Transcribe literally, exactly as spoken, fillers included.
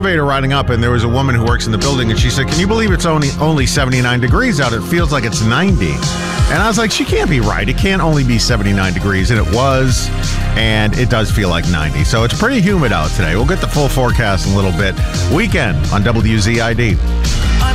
elevator riding up, and there was a woman who works in the building, and she said, can you believe it's only only seventy-nine degrees out? It feels like it's ninety. And I was like, she can't be right. It can't only be seventy-nine degrees. And it was, and it does feel like ninety. So it's pretty humid out today. We'll get the full forecast in a little bit. Weekend on W Z I D.